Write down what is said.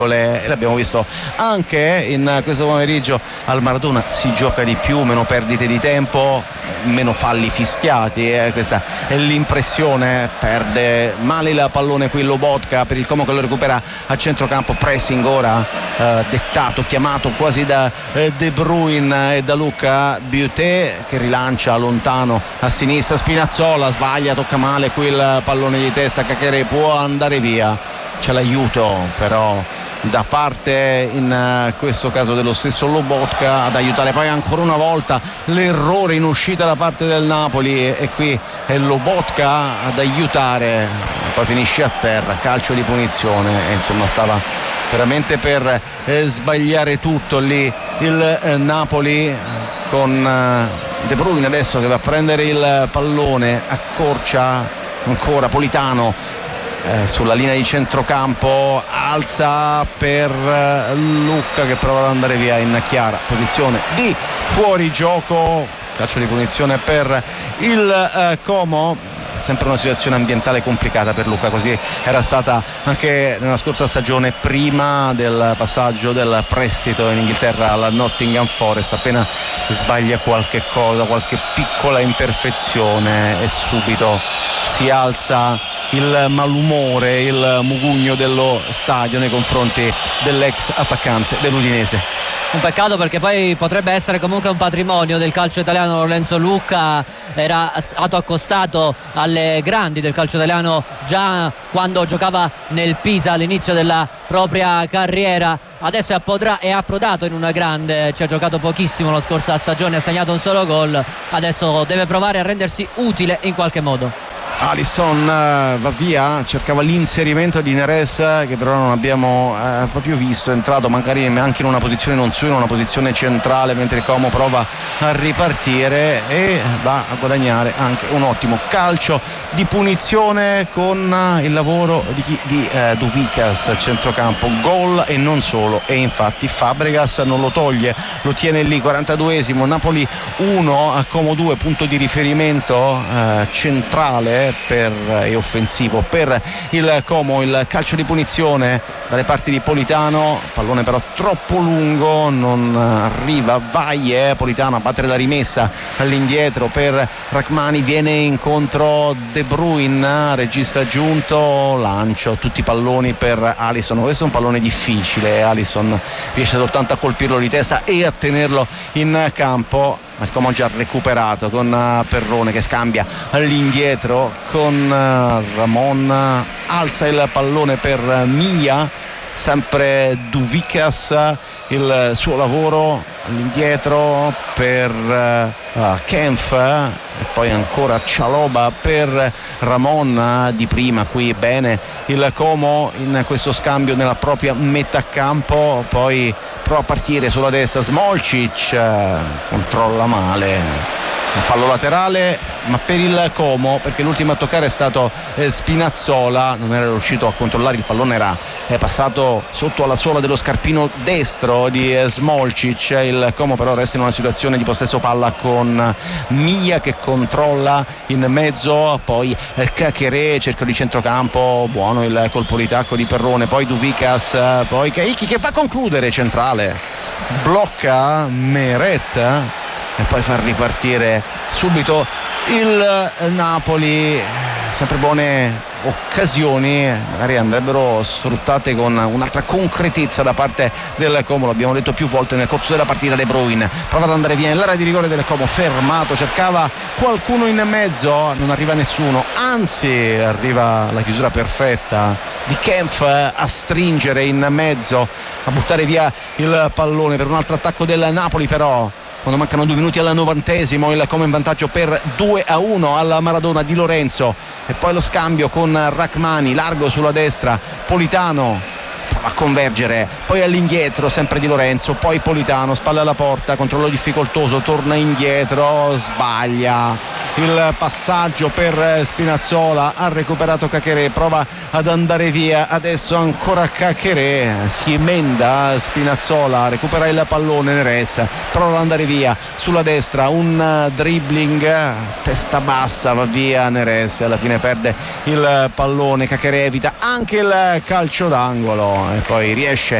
e l'abbiamo visto anche in questo pomeriggio al Maradona. Si gioca di più, meno perdite di tempo, meno falli fischiati, questa è l'impressione. Perde male il pallone qui Lobotka, per il Como che lo recupera a centrocampo. Pressing ora dettato, chiamato quasi da De Bruyne e da Luca Bioté, che rilancia lontano a sinistra. Spinazzola sbaglia, tocca male qui il pallone di testa. Cacheré può andare via, c'è l'aiuto però da parte in questo caso dello stesso Lobotka ad aiutare. Poi ancora una volta l'errore in uscita da parte del Napoli e qui è Lobotka ad aiutare, poi finisce a terra, calcio di punizione e insomma stava veramente per sbagliare tutto lì il Napoli, con De Bruyne adesso che va a prendere il pallone, accorcia ancora Politano sulla linea di centrocampo, alza per Lucca che prova ad andare via in chiara posizione di fuorigioco. Calcio di punizione per il Como. Sempre una situazione ambientale complicata per Lucca, così era stata anche nella scorsa stagione prima del passaggio del prestito in Inghilterra alla Nottingham Forest. Appena sbaglia qualche cosa, qualche piccola imperfezione e subito si alza il malumore, il mugugno dello stadio nei confronti dell'ex attaccante dell'Udinese. Un peccato, perché poi potrebbe essere comunque un patrimonio del calcio italiano. Lorenzo Lucca era stato accostato alle grandi del calcio italiano già quando giocava nel Pisa all'inizio della propria carriera. Adesso è approdato in una grande, ci ha giocato pochissimo la scorsa stagione, ha segnato un solo gol, adesso deve provare a rendersi utile in qualche modo. Alisson va via, cercava l'inserimento di Neres che però non abbiamo proprio visto, è entrato magari anche in una posizione non sua, in una posizione centrale, mentre il Como prova a ripartire e va a guadagnare anche un ottimo calcio di punizione con il lavoro di Duvikas a centrocampo. Gol e non solo, e infatti Fabregas non lo toglie, lo tiene lì. 42esimo, Napoli 1 a Como 2, punto di riferimento centrale e offensivo per il Como. Il calcio di punizione dalle parti di Politano, pallone però troppo lungo, non arriva Vaie. Politano a battere la rimessa all'indietro per Rachmani, viene incontro De Bruyne, regista giunto, lancio, tutti i palloni per Alisson. Questo è un pallone difficile, Alisson riesce soltanto a colpirlo di testa e a tenerlo in campo. Il Como ha già recuperato con Perrone che scambia all'indietro con Ramon, alza il pallone per Mia, sempre Duvikas, il suo lavoro all'indietro per Kempf e poi ancora Cialoba per Ramon. Di prima qui bene il Como in questo scambio nella propria metà campo, poi prova a partire sulla destra Smolcic, controlla male, un fallo laterale ma per il Como, perché l'ultimo a toccare è stato Spinazzola, non era riuscito a controllare il pallone, è passato sotto alla suola dello scarpino destro di Smolcic. Il Como però resta in una situazione di possesso palla con Mia che controlla in mezzo, poi Cacheré, cerco di centrocampo, buono il colpo di tacco di Perrone, poi Duvikas, poi Caicchi che fa concludere centrale, blocca Meret e poi fa ripartire subito il Napoli. Sempre buone occasioni, magari andrebbero sfruttate con un'altra concretezza da parte del Como, l'abbiamo detto più volte nel corso della partita. De Bruyne prova ad andare via nell'area di rigore del Como, fermato, cercava qualcuno in mezzo, non arriva nessuno, anzi arriva la chiusura perfetta di Kempf a stringere in mezzo, a buttare via il pallone per un altro attacco del Napoli. Però quando mancano 2 minuti al 90esimo il Como in vantaggio per 2-1 alla Maradona di Lorenzo, e poi lo scambio con Rachmani, largo sulla destra, Politano prova a convergere, poi all'indietro sempre di Lorenzo, poi Politano, spalle alla porta, controllo difficoltoso, torna indietro, sbaglia il passaggio per Spinazzola, ha recuperato Caqueré, prova ad andare via, adesso ancora Caqueré, si emenda Spinazzola, recupera il pallone Neres, prova ad andare via sulla destra, un dribbling, testa bassa, va via Neres, alla fine perde il pallone, Caqueré evita anche il calcio d'angolo e poi riesce